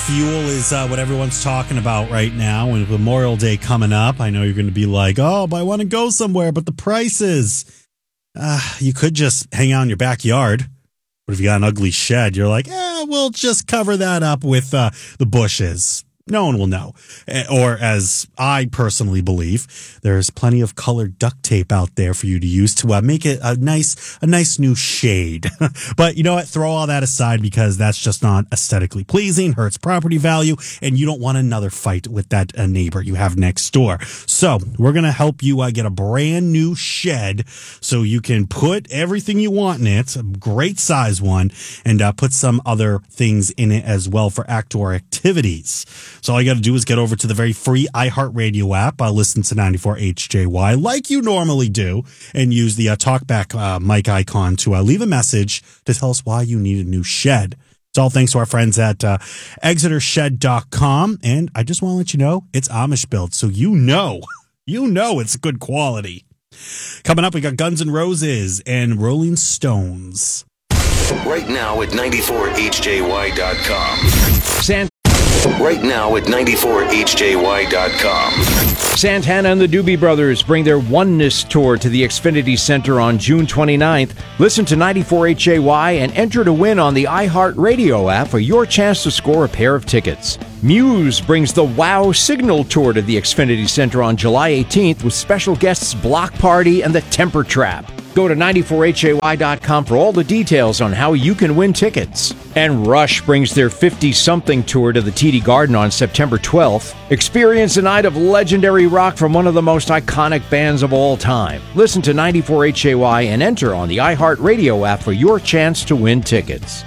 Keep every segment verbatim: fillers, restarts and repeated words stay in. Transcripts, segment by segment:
fuel is uh, what everyone's talking about right now. And Memorial Day coming up, I know you're going to be like, oh, but I want to go somewhere, but the prices. Uh, you could just hang out in your backyard. But if you got an ugly shed, you're like, eh, we'll just cover that up with uh, the bushes. No one will know. Or as I personally believe, there's plenty of colored duct tape out there for you to use to uh, make it a nice, a nice new shade. But you know what? Throw all that aside because that's just not aesthetically pleasing, hurts property value, and you don't want another fight with that uh, neighbor you have next door. So we're going to help you uh, get a brand new shed so you can put everything you want in it, a great size one, and uh, put some other things in it as well for outdoor activities. So all you got to do is get over to the very free iHeartRadio app, uh, listen to ninety-four H J Y like you normally do, and use the uh, talkback uh, mic icon to uh, leave a message to tell us why you need a new shed. It's all thanks to our friends at uh, Exeter Shed dot com, and I just want to let you know it's Amish built, so you know, you know it's good quality. Coming up, we got Guns N' Roses and Rolling Stones. Right now at ninety-four H J Y dot com. San- Right now at ninety-four H J Y dot com. Santana and the Doobie Brothers bring their Oneness Tour to the Xfinity Center on June twenty-ninth. Listen to ninety-four H J Y and enter to win on the iHeartRadio app for your chance to score a pair of tickets. Muse brings the Wow Signal Tour to the Xfinity Center on July eighteenth with special guests Block Party and the Temper Trap. Go to ninety-four H J Y dot com for all the details on how you can win tickets. And Rush brings their fifty-something tour to the T D Garden on September twelfth. Experience a night of legendary rock from one of the most iconic bands of all time. Listen to ninety-four H J Y and enter on the iHeartRadio app for your chance to win tickets.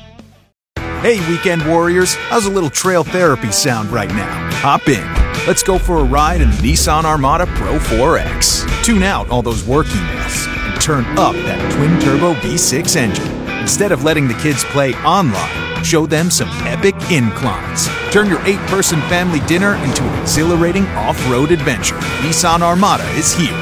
Hey, Weekend Warriors, how's a little trail therapy sound right now? Hop in. Let's go for a ride in the Nissan Armada Pro four X. Tune out all those work emails and turn up that twin-turbo V six engine. Instead of letting the kids play online, show them some epic inclines. Turn your eight-person family dinner into an exhilarating off-road adventure. Nissan Armada is here.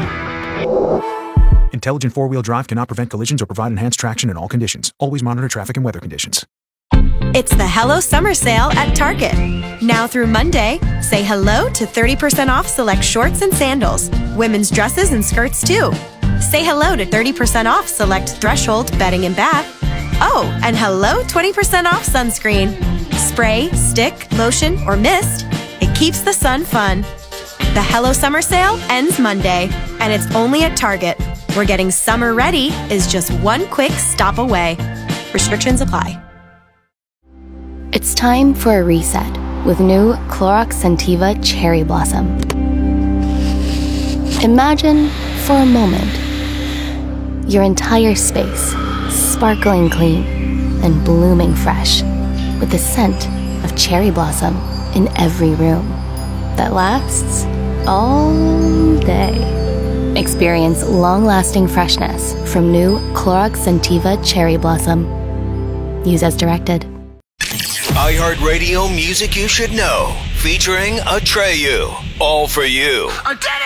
Intelligent four-wheel drive cannot prevent collisions or provide enhanced traction in all conditions. Always monitor traffic and weather conditions. It's the Hello Summer Sale at Target. Now through Monday, say hello to thirty percent off select shorts and sandals, women's dresses and skirts too. Say hello to thirty percent off select Threshold bedding and bath. Oh, and hello twenty percent off sunscreen. Spray, stick, lotion, or mist, it keeps the sun fun. The Hello Summer Sale ends Monday, and it's only at Target, where getting summer ready is just one quick stop away. Restrictions apply. It's time for a reset with new Clorox Scentiva Cherry Blossom. Imagine, for a moment, your entire space sparkling clean and blooming fresh with the scent of cherry blossom in every room that lasts all day. Experience long-lasting freshness from new Clorox Scentiva Cherry Blossom. Use as directed. iHeartRadio Music You Should Know, featuring Atreyu. All for you.